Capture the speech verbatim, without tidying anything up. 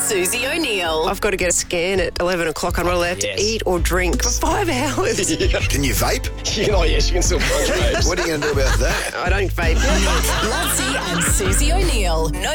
Susie O'Neill. I've got to get a scan at eleven o'clock. I'm not allowed Yes. to eat or drink for five hours. Can you vape? You know, yes, you can still punch babes. What are you going to do about that? I don't vape. Ludsey and Susie O'Neill. No